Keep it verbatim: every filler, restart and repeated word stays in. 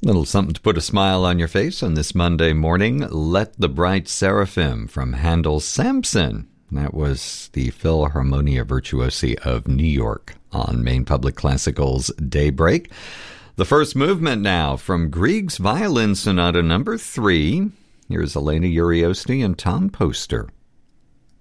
Little something to put a smile on your face on this Monday morning. Let the Bright Seraphim from Handel's Samson. That was the Philharmonia Virtuosi of New York on Maine Public Classical's Daybreak. The first movement now from Grieg's Violin Sonata number three. Here's Elena Uriosti and Tom Poster.